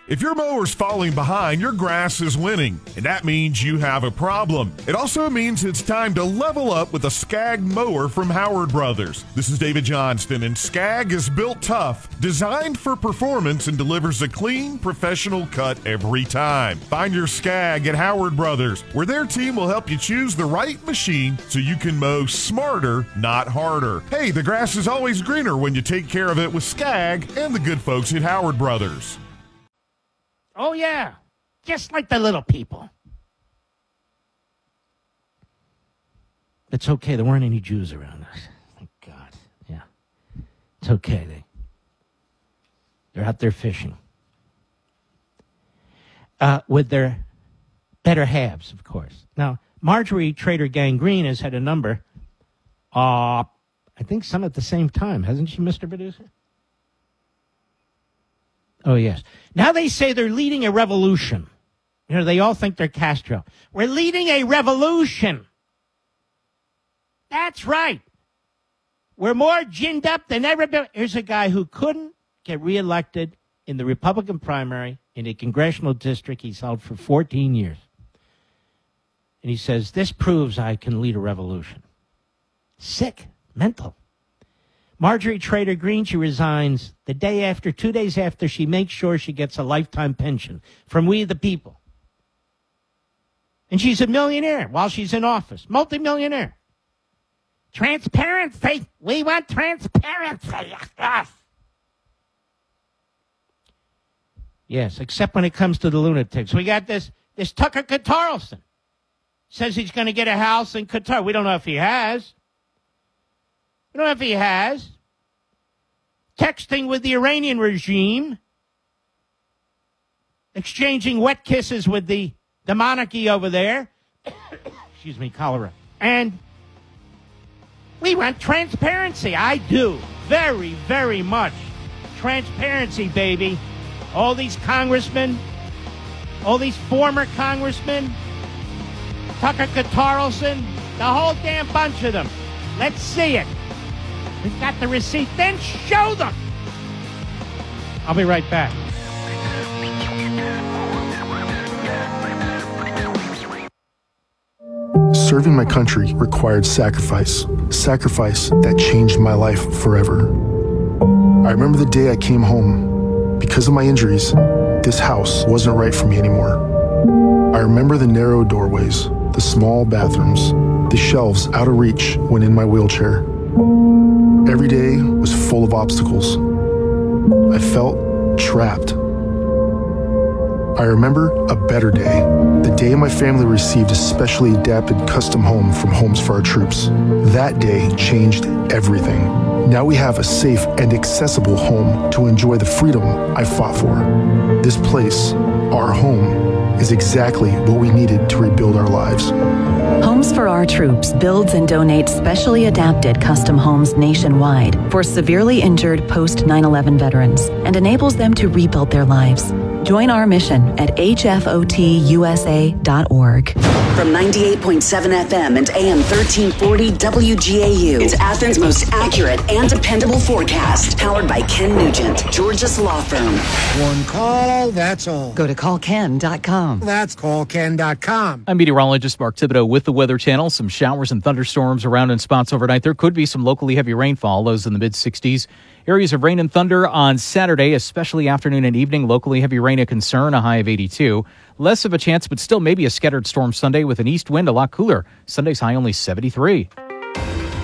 If your mower's falling behind, your grass is winning, and that means you have a problem. It also means it's time to level up with a Skag mower from Howard Brothers. This is David Johnston, and Skag is built tough, designed for performance, and delivers a clean, professional cut every time. Find your Skag at Howard Brothers, where their team will help you choose the right machine so you can mow smarter, not harder. Hey, the grass is always greener when you take care of it with Skag and the good folks at Howard Brothers. Oh, yeah. Just like the little people. It's okay. There weren't any Jews around us. Thank God. Yeah. It's okay. They're out there fishing. With their better halves, of course. Now, Marjorie Trader Gang Green has had a number. I think some at the same time. Hasn't she, Mr. Producer? Oh, yes. Now they say they're leading a revolution. You know, they all think they're Castro. We're leading a revolution. That's right. We're more ginned up than ever before. Here's a guy who couldn't get reelected in the Republican primary in a congressional district he's held for 14 years. And he says, this proves I can lead a revolution. Sick. Mental. Marjorie Trader Green, she resigns the day after, 2 days after she makes sure she gets a lifetime pension from We the People. And she's a millionaire while she's in office. Multimillionaire. Transparency. We want transparency. Yes. Yes, except when it comes to the lunatics. We got this Tucker Carlson. Says he's going to get a house in Qatar. We don't know if he has. We don't know if he has. Texting with the Iranian regime. Exchanging wet kisses with the monarchy over there. Excuse me, cholera. And we want transparency. I do. Very, very much. Transparency, baby. All these congressmen, all these former congressmen, Tucker Carlson, the whole damn bunch of them. Let's see it. We've got the receipt. Then show them. I'll be right back. Serving my country required sacrifice. Sacrifice that changed my life forever. I remember the day I came home. Because of my injuries, this house wasn't right for me anymore. I remember the narrow doorways, the small bathrooms, the shelves out of reach when in my wheelchair. Every day was full of obstacles. I felt trapped. I remember a better day, the day my family received a specially adapted custom home from Homes for Our Troops. That day changed everything. Now we have a safe and accessible home to enjoy the freedom I fought for. This place, our home, is exactly what we needed to rebuild our lives. Homes for Our Troops builds and donates specially adapted custom homes nationwide for severely injured post 9/11 veterans and enables them to rebuild their lives. Join our mission at hfotusa.org. From 98.7 FM and AM 1340 WGAU, it's Athens' most accurate and dependable forecast. Powered by Ken Nugent, George's Law Firm. One call, that's all. Go to callken.com. That's callken.com. I'm meteorologist Mark Thibodeau with the Weather Channel. Some showers and thunderstorms around in spots overnight. There could be some locally heavy rainfall, lows in the mid-60s. Areas of rain and thunder on Saturday, especially afternoon and evening. Locally heavy rain a concern, a high of 82. Less of a chance, but still maybe a scattered storm Sunday with an east wind, a lot cooler. Sunday's high only 73.